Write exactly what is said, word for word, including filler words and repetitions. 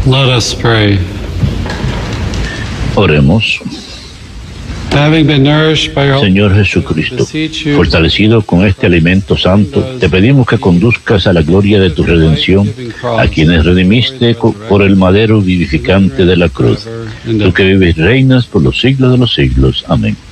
Let us pray. Oremos. Having been nourished by your Señor Jesucristo, fortalecido con este alimento santo, te pedimos que conduzcas a la gloria de tu redención a quienes redimiste por el madero vivificante de la cruz. Tú que vives y reinas por los siglos de los siglos. Amén.